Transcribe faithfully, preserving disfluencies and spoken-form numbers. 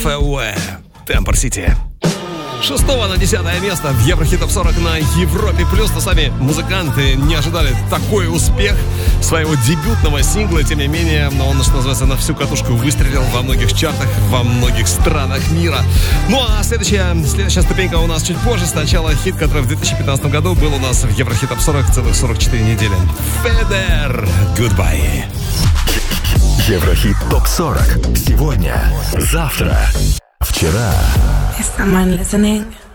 Away, Temper City. Шестого на десятое место в Еврохит Топ сорок на Европе Плюс. Но сами музыканты не ожидали такой успех своего дебютного сингла. Тем не менее, он, что называется, на всю катушку выстрелил во многих чартах, во многих странах мира. Ну а следующая, следующая ступенька у нас чуть позже. Сначала хит, который в две тысячи пятнадцатом году был у нас в Еврохит Топ сорок целых сорок четыре недели. Федер, Goodbye. Еврохит Топ сорок. Сегодня, завтра, вчера. Is someone listening?